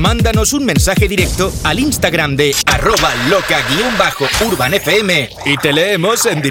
Mándanos un mensaje directo al Instagram de @loca_urbanfm y te leemos en